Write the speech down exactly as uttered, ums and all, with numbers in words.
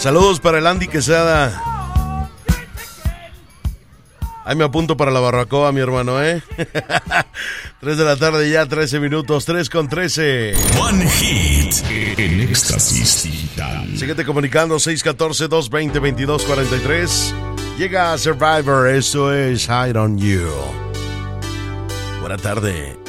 Saludos para el Andy Quesada. Ahí me apunto para la barbacoa, mi hermano, ¿eh? tres de la tarde ya, trece minutos, tres con trece. One Hit en Éxtasis Digital. Síguete comunicando, seis uno cuatro, dos dos cero, veintidós cuarenta y tres. Llega Survivor, esto es Hide on You. Buena tarde.